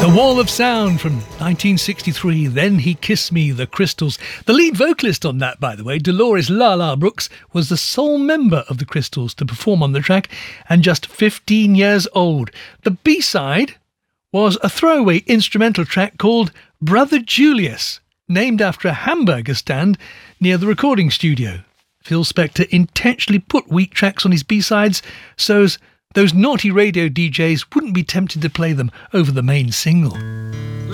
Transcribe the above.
The Wall of Sound from 1963, Then He Kissed Me, The Crystals. The lead vocalist on that, by the way, Dolores Lala Brooks, was the sole member of the Crystals to perform on the track and just 15 years old. The B-side was a throwaway instrumental track called Brother Julius, named after a hamburger stand near the recording studio. Phil Spector intentionally put weak tracks on his B-sides so as those naughty radio DJs wouldn't be tempted to play them over the main single.